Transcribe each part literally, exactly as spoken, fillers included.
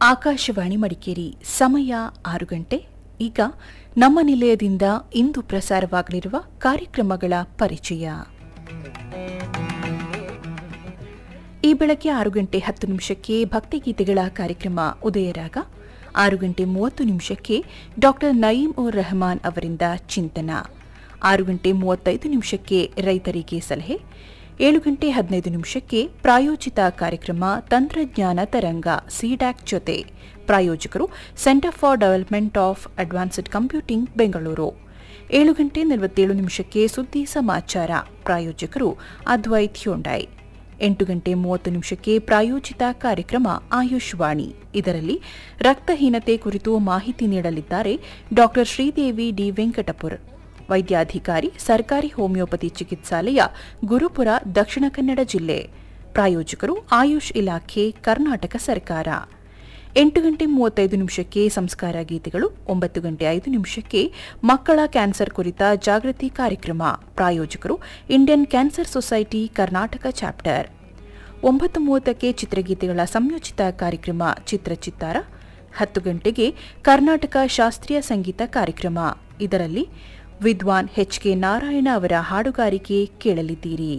ಆಕಾಶವಾಣಿ ಮಡಿಕೇರಿ ಸಮಯ ಆರು ಗಂಟೆ. ಈಗ ನಮ್ಮ ನಿಲಯದಿಂದ ಇಂದು ಪ್ರಸಾರವಾಗಲಿರುವ ಕಾರ್ಯಕ್ರಮಗಳ ಪರಿಚಯ. ಈ ಬೆಳಗ್ಗೆ ಆರು ಗಂಟೆ ಹತ್ತು ನಿಮಿಷಕ್ಕೆ ಭಕ್ತಿಗೀತೆಗಳ ಕಾರ್ಯಕ್ರಮ ಉದಯರಾಗ. ಆರು ಗಂಟೆ ಮೂವತ್ತು ನಿಮಿಷಕ್ಕೆ ಡಾಕ್ಟರ್ ನಯೀಂ ಉರ್ ರೆಹಮಾನ್ ಅವರಿಂದ ಚಿಂತನ. ಆರು ಗಂಟೆ ಮೂವತ್ತೈದು ನಿಮಿಷಕ್ಕೆ ರೈತರಿಗೆ ಸಲಹೆ. ಏಳು ಗಂಟೆ ಹದಿನೈದು ನಿಮಿಷಕ್ಕೆ ಪ್ರಾಯೋಜಿತ ಕಾರ್ಯಕ್ರಮ ತಂತ್ರಜ್ಞಾನ ತರಂಗ ಸಿಡ್ಯಾಕ್ ಜೊತೆ. ಪ್ರಾಯೋಜಕರು centre for development of advanced computing Bengaluru. ಏಳು ಗಂಟೆ ನಲವತ್ತೇಳು ನಿಮಿಷಕ್ಕೆ ಸುದ್ದಿ ಸಮಾಚಾರ. ಪ್ರಾಯೋಜಕರು ಅದ್ವೈತ್ ಹ್ಯುಂಡೈ. ಎಂಟು ಗಂಟೆ ಮೂವತ್ತು ನಿಮಿಷಕ್ಕೆ ಪ್ರಾಯೋಜಿತ ಕಾರ್ಯಕ್ರಮ ಆಯುಷ್ವಾಣಿ. ಇದರಲ್ಲಿ ರಕ್ತಹೀನತೆ ಕುರಿತು ಮಾಹಿತಿ ನೀಡಲಿದ್ದಾರೆ ಡಾಕ್ಟರ್ ಶ್ರೀದೇವಿ ಡಿ ವೆಂಕಟಪುರ್, ವೈದ್ಯಾಧಿಕಾರಿ, ಸರ್ಕಾರಿ ಹೋಮಿಯೋಪತಿ ಚಿಕಿತ್ಸಾಲಯ, ಗುರುಪುರ, ದಕ್ಷಿಣ ಕನ್ನಡ ಜಿಲ್ಲೆ. ಪ್ರಾಯೋಜಕರು ಆಯುಷ್ ಇಲಾಖೆ, ಕರ್ನಾಟಕ ಸರ್ಕಾರ. ಎಂಟು ಗಂಟೆ ಮೂವತ್ತೈದು ನಿಮಿಷಕ್ಕೆ ಸಂಸ್ಕಾರ ಗೀತೆಗಳು. ಒಂಬತ್ತು ಗಂಟೆ ಐದು ನಿಮಿಷಕ್ಕೆ ಮಕ್ಕಳ ಕ್ಯಾನ್ಸರ್ ಕುರಿತ ಜಾಗೃತಿ ಕಾರ್ಯಕ್ರಮ. ಪ್ರಾಯೋಜಕರು Indian cancer society, Karnataka chapter. ಒಂಬತ್ತು ಮೂವತ್ತಕ್ಕೆ ಚಿತ್ರಗೀತೆಗಳ ಸಂಯೋಜಿತ ಕಾರ್ಯಕ್ರಮ ಚಿತ್ರಚಿತ್ತಾರ. ಹತ್ತು ಗಂಟೆಗೆ ಕರ್ನಾಟಕ ಶಾಸ್ತ್ರೀಯ ಸಂಗೀತ ಕಾರ್ಯಕ್ರಮ. ಇದರಲ್ಲಿ ವಿದ್ವಾನ್ ಎಚ್ ಕೆ ನಾರಾಯಣ ಅವರ ಹಾಡುಗಾರಿಕೆ ಕೇಳಲಿದ್ದೀರಿ.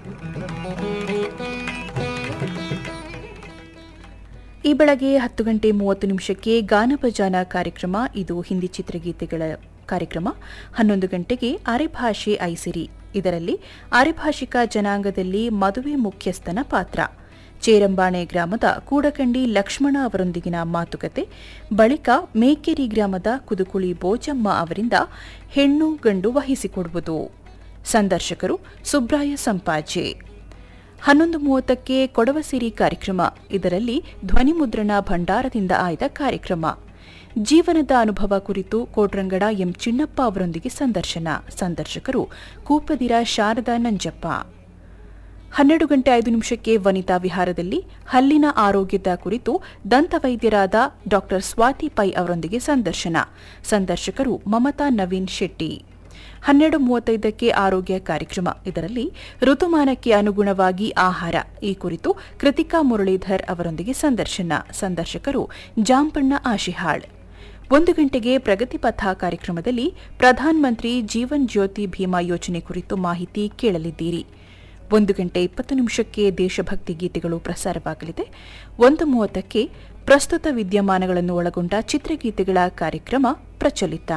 ಈ ಬೆಳಗ್ಗೆ ಹತ್ತು ಗಂಟೆ ಮೂವತ್ತು ನಿಮಿಷಕ್ಕೆ ಗಾನಭಜಾನ ಕಾರ್ಯಕ್ರಮ. ಇದು ಹಿಂದಿ ಚಿತ್ರಗೀತೆಗಳ ಕಾರ್ಯಕ್ರಮ. ಹನ್ನೊಂದು ಗಂಟೆಗೆ ಅರೆಭಾಷೆ ಐಸಿರಿ. ಇದರಲ್ಲಿ ಅರೆಭಾಷಿಕ ಜನಾಂಗದಲ್ಲಿ ಮದುವೆ ಮುಖ್ಯಸ್ಥನ ಪಾತ್ರ, ಚೇರಂಬಾಣೆ ಗ್ರಾಮದ ಕೂಡಕಂಡಿ ಲಕ್ಷ್ಮಣ ಅವರೊಂದಿಗಿನ ಮಾತುಕತೆ. ಬಳಿಕ ಮೇಕೆರಿ ಗ್ರಾಮದ ಕುದುಕುಳಿ ಬೋಜಮ್ಮ ಅವರಿಂದ ಹೆಣ್ಣು ಗಂಡು ವಹಿಸಿಕೊಡುವುದು. ಸಂದರ್ಶಕರು ಸುಬ್ರಾಯ ಸಂಪಾಜೆ. ಹನ್ನೊಂದು ಮೂವತ್ತಕ್ಕೆ ಕೊಡವಸಿರಿ ಕಾರ್ಯಕ್ರಮ. ಇದರಲ್ಲಿ ಧ್ವನಿಮುದ್ರಣ ಭಂಡಾರದಿಂದ ಆಯ್ದ ಕಾರ್ಯಕ್ರಮ. ಜೀವನದ ಅನುಭವ ಕುರಿತು ಕೋಟ್ರಂಗಡ ಎಂ ಚಿನ್ನಪ್ಪ ಅವರೊಂದಿಗೆ ಸಂದರ್ಶನ. ಸಂದರ್ಶಕರು ಕೂಪದಿರ ಶಾರದಾ ನಂಜಪ್ಪ. ಹನ್ನೆರಡು ಗಂಟೆ ಐದು ನಿಮಿಷಕ್ಕೆ ವನಿತಾ ವಿಹಾರದಲ್ಲಿ ಹಲ್ಲಿನ ಆರೋಗ್ಯದ ಕುರಿತು ದಂತವೈದ್ಯರಾದ ಡಾಕ್ಟರ್ ಸ್ವಾತಿ ಪೈ ಅವರೊಂದಿಗೆ ಸಂದರ್ಶನ. ಸಂದರ್ಶಕರು ಮಮತಾ ನವೀನ್ ಶೆಟ್ಟಿ. ಹನ್ನೆರಡು ಮೂವತ್ತೈದಕ್ಕೆ ಆರೋಗ್ಯ ಕಾರ್ಯಕ್ರಮ. ಇದರಲ್ಲಿ ಋತುಮಾನಕ್ಕೆ ಅನುಗುಣವಾಗಿ ಆಹಾರ, ಈ ಕುರಿತು ಕೃತಿಕಾ ಮುರಳೀಧರ್ ಅವರೊಂದಿಗೆ ಸಂದರ್ಶನ. ಸಂದರ್ಶಕರು ಜಾಂಪಣ್ಣ ಆಶಿಹಾಳ್. ಒಂದು ಗಂಟೆಗೆ ಪ್ರಗತಿಪಥ ಕಾರ್ಯಕ್ರಮದಲ್ಲಿ ಪ್ರಧಾನಮಂತ್ರಿ ಜೀವನ್ ಜ್ಯೋತಿ ಭೀಮಾ ಯೋಜನೆ ಕುರಿತು ಮಾಹಿತಿ ಕೇಳಲಿದ್ದೀರಿ. ಒಂದು ಗಂಟೆ ಇಪ್ಪತ್ತು ನಿಮಿಷಕ್ಕೆ ದೇಶಭಕ್ತಿ ಗೀತೆಗಳು ಪ್ರಸಾರವಾಗಲಿದೆ. ಒಂದು ಮೂವತ್ತಕ್ಕೆ ಪ್ರಸ್ತುತ ವಿದ್ಯಮಾನಗಳನ್ನು ಒಳಗೊಂಡ ಚಿತ್ರಗೀತೆಗಳ ಕಾರ್ಯಕ್ರಮ ಪ್ರಚಲಿತ.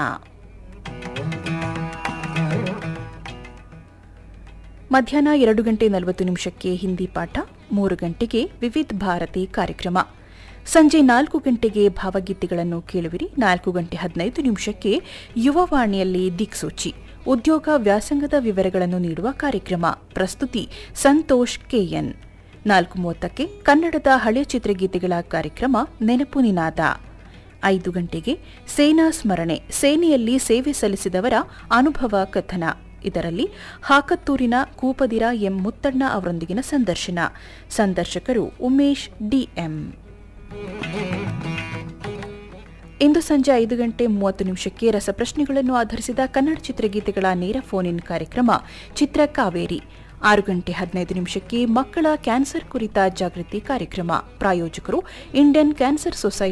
ಮಧ್ಯಾಹ್ನ ಎರಡು ಗಂಟೆ ನಲವತ್ತು ನಿಮಿಷಕ್ಕೆ ಹಿಂದಿ ಪಾಠ. ಮೂರು ಗಂಟೆಗೆ ವಿವಿಧ ಭಾರತಿ ಕಾರ್ಯಕ್ರಮ. ಸಂಜೆ ನಾಲ್ಕು ಗಂಟೆಗೆ ಭಾವಗೀತೆಗಳನ್ನು ಕೇಳುವಿರಿ. ನಾಲ್ಕು ಗಂಟೆ ಹದಿನೈದು ನಿಮಿಷಕ್ಕೆ ಯುವವಾಣಿಯಲ್ಲಿ ದಿಕ್ಸೂಚಿ, ಉದ್ಯೋಗ ವ್ಯಾಸಂಗದ ವಿವರಗಳನ್ನು ನೀಡುವ ಕಾರ್ಯಕ್ರಮ. ಪ್ರಸ್ತುತಿ ಸಂತೋಷ್ ಕೆಎನ್. ನಾಲ್ಕು ಮೂವತ್ತಕ್ಕೆ ಕನ್ನಡದ ಹಳೆಯ ಚಿತ್ರಗೀತೆಗಳ ಕಾರ್ಯಕ್ರಮ ನೆನಪು ನಿನಾದ. ಐದು ಗಂಟೆಗೆ ಸೇನಾ ಸ್ಮರಣೆ, ಸೇನೆಯಲ್ಲಿ ಸೇವೆ ಸಲ್ಲಿಸಿದವರ ಅನುಭವ ಕಥನ. ಇದರಲ್ಲಿ ಹಾಕತ್ತೂರಿನ ಕೂಪದಿರ ಎಂ ಮುತ್ತಣ್ಣ ಅವರೊಂದಿಗಿನ ಸಂದರ್ಶನ. ಸಂದರ್ಶಕರು ಉಮೇಶ್ ಡಿಎಂ. ಇಂದು ಸಂಜೆ ಐದು ಗಂಟೆ ಮೂವತ್ತು ನಿಮಿಷಕ್ಕೆ ರಸಪ್ರಶ್ನೆಗಳನ್ನು ಆಧರಿಸಿದ ಕನ್ನಡ ಚಿತ್ರಗೀತೆಗಳ ನೇರ ಫೋನ್ ಇನ್ ಕಾರ್ಯಕ್ರಮ ಚಿತ್ರ ಕಾವೇರಿ. ಆರು ಗಂಟೆ ಹದಿನೈದು ನಿಮಿಷಕ್ಕೆ ಮಕ್ಕಳ ಕ್ಯಾನ್ಸರ್ ಕುರಿತ ಜಾಗೃತಿ ಕಾರ್ಯಕ್ರಮ. ಪ್ರಾಯೋಜಕರು ಇಂಡಿಯನ್ ಕ್ಯಾನ್ಸರ್ ಸೊಸೈಟಿ,